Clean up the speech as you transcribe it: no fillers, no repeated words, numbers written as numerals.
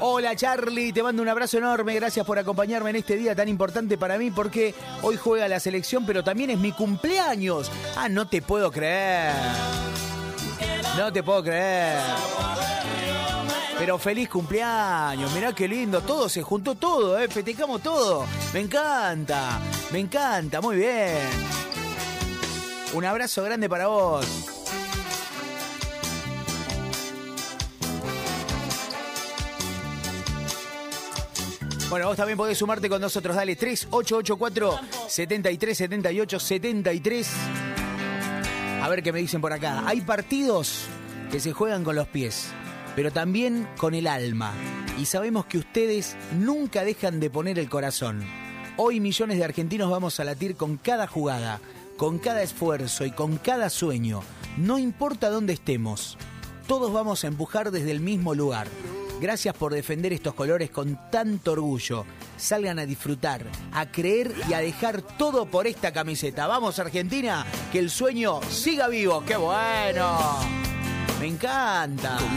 Hola Charlie, te mando un abrazo enorme, gracias por acompañarme en este día tan importante para mí porque hoy juega la selección, pero también es mi cumpleaños. Ah, no te puedo creer. No te puedo creer. Pero feliz cumpleaños, mirá qué lindo, todo se juntó todo, festejamos todo. Me encanta, muy bien. Un abrazo grande para vos. Bueno, vos también podés sumarte con nosotros, dale, 3884-7378-73. A ver qué me dicen por acá. Hay partidos que se juegan con los pies, pero también con el alma. Y sabemos que ustedes nunca dejan de poner el corazón. Hoy millones de argentinos vamos a latir con cada jugada, con cada esfuerzo y con cada sueño. No importa dónde estemos, todos vamos a empujar desde el mismo lugar. Gracias por defender estos colores con tanto orgullo. Salgan a disfrutar, a creer y a dejar todo por esta camiseta. Vamos Argentina, que el sueño siga vivo. ¡Qué bueno! Me encanta.